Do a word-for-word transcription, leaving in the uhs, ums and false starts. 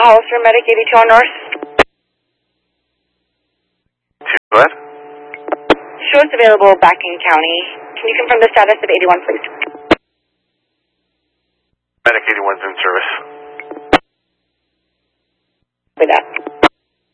Hollister Medic eighty-two on North. What? Show is available back in county. Can you confirm the status of eighty-one, please? Medic eighty-one's in service.